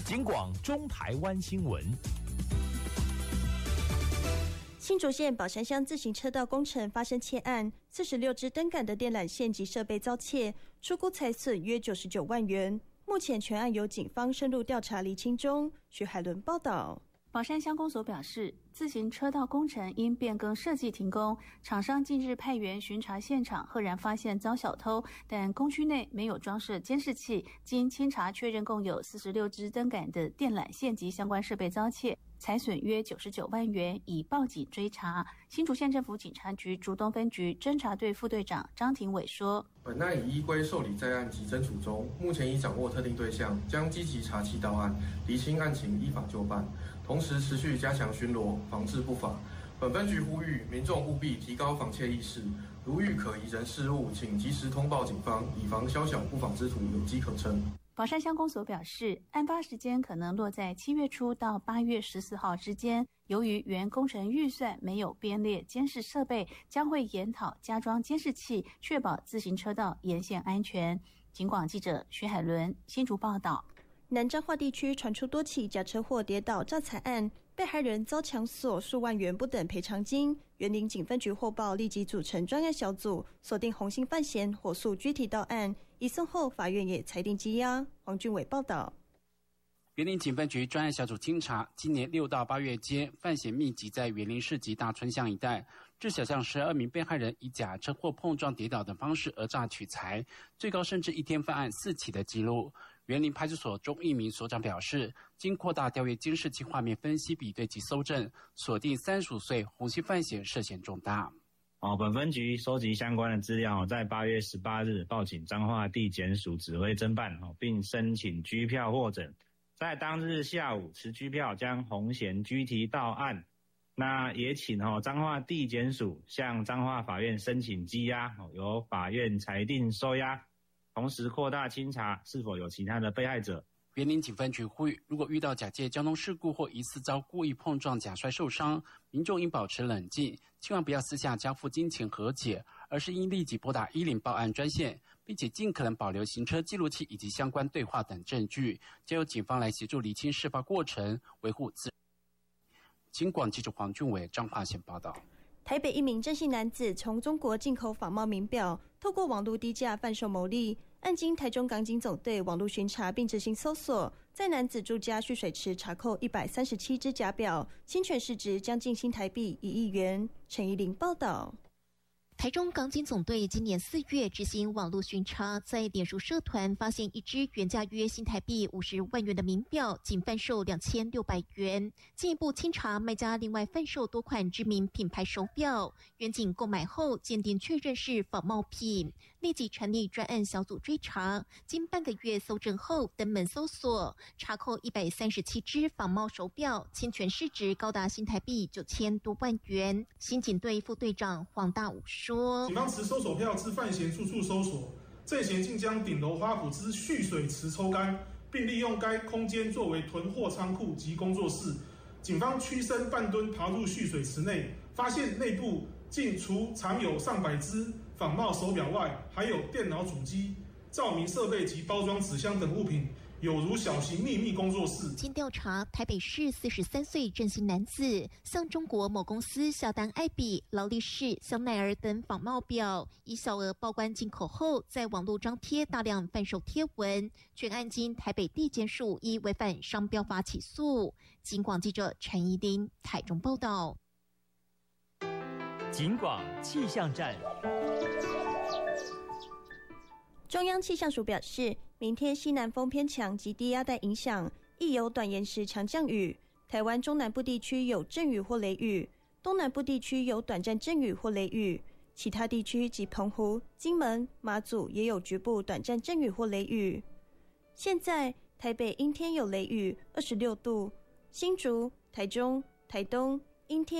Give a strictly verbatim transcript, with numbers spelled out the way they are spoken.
警广中台湾新闻。 新竹县宝山乡自行车道工程发生窃案，四十六支灯杆的电缆线及设备遭窃，初估财损约九十九万元。目前全案由警方深入调查厘清中。徐海伦报道。 宝山乡公所表示，自行车道工程因变更设计停工，厂商近日派员巡查现场，赫然发现遭小偷，但工区内没有装设监视器。经清查确认，共有四十六支灯杆的电缆线及相关设备遭窃，财损约九十九万元，已报警追查。新竹县政府警察局竹东分局侦查队副队长张廷伟说， 本案已依规受理在案及侦处中，目前已掌握特定对象，将积极查缉到案，厘清案情，依法就办，同时持续加强巡逻，防治不法。本分局呼吁民众务必提高防窃意识，如遇可疑人事物，请及时通报警方，以防宵小不法之徒有机可乘。 宝山乡公所表示，案发时间可能落在七月初到八月十四号之间。由于原工程预算没有编列监视设备，将会研讨加装监视器，确保自行车道沿线安全。警广记者徐海伦新竹报道。 南彰化地区传出多起假车祸跌倒诈财案，被害人遭强索数万元不等赔偿金。员林警分局获报，立即组成专案小组，锁定红姓犯嫌，火速拘提到案。移送后，法院也裁定羁押。黄俊伟报道。 员林警分局专案小组清查，今年六到八月间，犯嫌密集在员林市及大村乡一带，至少向十二名被害人以假车祸碰撞、跌倒等方式讹诈取财，最高甚至一天犯案四起的记录。员林派出所钟一鸣所长表示，经扩大调阅监视器画面分析、比对及搜证，锁定三十五岁红姓犯嫌涉嫌重大。 哦，本分局收集相关的资料，在八月十八日报请彰化地检署指挥侦办，并申请拘票获准。在当日下午持拘票将洪贤拘提到案，那也请彰化地检署向彰化法院申请羁押，由法院裁定收押，同时扩大清查是否有其他的被害者。 员林警分局呼吁，如果遇到假借交通事故或疑似遭故意碰撞假摔受伤，民众应保持冷静，千万不要私下交付金钱和解，而是应立即拨打一零报案专线，并且尽可能保留行车记录器以及相关对话等证据，交由警方来协助厘清事发过程，维护自。警广记者黄俊伟彰化县报道。 台北一名郑姓男子从中国进口仿冒名表，透过网络低价贩售牟利。案经台中港警总队网络巡查并执行搜索，在男子住家蓄水池查扣一百三十七只假表，侵权市值将近新台币一亿元。陈怡玲报道。 台中港警总队今年四月执行网络巡查，在脸书社团发现一只原价约新台币五十万元的名表，仅贩售两千六百元。进一步清查卖家另外贩售多款知名品牌手表，远警购买后鉴定确认是仿冒品，立即成立专案小组追查。经半个月搜证后，登门搜索，查扣一百三十七只仿冒手表，侵权市值高达新台币九千多万元。新警队副队长黄大武说， 警方持搜索票至范闲处处搜索，郑嫌竟将顶楼花圃之蓄水池抽干，并利用该空间作为囤货仓库及工作室。警方屈身半蹲爬入蓄水池内，发现内部竟除藏有上百只仿冒手表外，还有电脑主机、照明设备及包装纸箱等物品，有如小型秘密工作室。 经调查，台北市四十三岁郑姓男子向中国某公司下单爱彼、劳力士、香奈儿等仿冒表，以小额报关进口后，在网络张贴大量贩售贴文。全案经台北地检署依违反商标法起诉。警广记者陈怡玲台中报道。 警广气象站。 中央气象署表示，明天西南风偏强及低压带影响，易有短延时强降雨。台湾中南部地区有阵雨或雷雨，东南部地区有短暂阵雨或雷雨，其他地区及澎湖、金门、马祖也有局部短暂阵雨或雷雨。现在台北阴天有雷雨，二十六度；新竹、台中、台东阴天。